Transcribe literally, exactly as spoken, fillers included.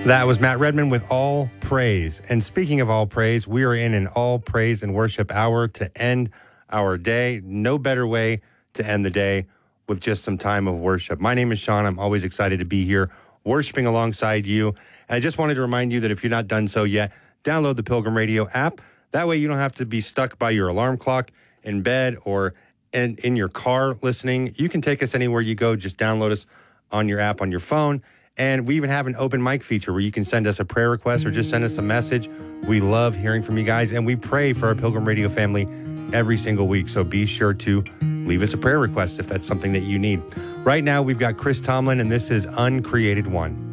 That was Matt Redman with All Praise. And speaking of all praise, we are in an all praise and worship hour to end our day. No better way to end the day with just some time of worship. My name is Sean. I'm always excited to be here worshiping alongside you. And I just wanted to remind you that if you're not done so yet, download the Pilgrim Radio app. That way you don't have to be stuck by your alarm clock in bed or in, in your car listening. You can take us anywhere you go. Just download us on your app on your phone. And we even have an open mic feature where you can send us a prayer request or just send us a message. We love hearing from you guys, and we pray for our Pilgrim Radio family every single week. So be sure to leave us a prayer request if that's something that you need. Right now, we've got Chris Tomlin, and this is Uncreated One.